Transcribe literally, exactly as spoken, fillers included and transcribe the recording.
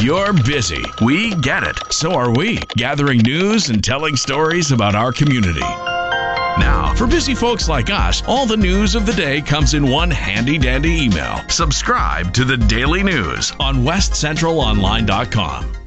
You're busy. We get it. So are we, gathering news and telling stories about our community. Now, for busy folks like us, all the news of the day comes in one handy-dandy email. Subscribe to the Daily News on west central online dot com.